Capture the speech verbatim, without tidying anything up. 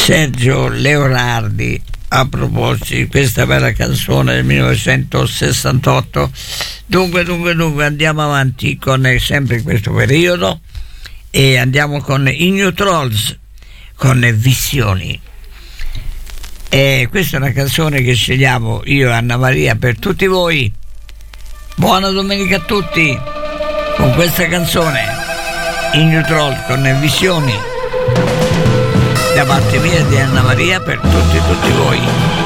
Sergio Leonardi a proposito di questa bella canzone del millenovecentosessantotto. Dunque, dunque, dunque, andiamo avanti con eh, sempre in questo periodo e andiamo con i New Trolls con eh, Visioni. E questa è una canzone che scegliamo io e Anna Maria per tutti voi. Buona domenica a tutti con questa canzone, i New Trolls con eh, Visioni, da parte mia e di Anna Maria per tutti tutti voi.